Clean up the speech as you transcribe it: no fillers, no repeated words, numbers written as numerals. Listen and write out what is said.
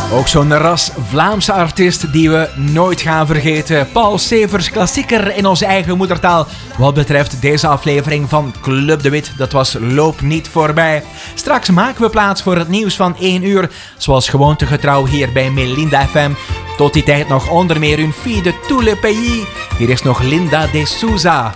Ook zo'n ras Vlaamse artiest die we nooit gaan vergeten. Paul Severs, klassieker in onze eigen moedertaal. Wat betreft deze aflevering van Club de Wit, dat was Loop niet voorbij. Straks maken we plaats voor het nieuws van 1 uur. Zoals gewoontegetrouw hier bij Melinda FM. Tot die tijd nog onder meer une fille de tout le pays. Hier is nog Linda de Souza.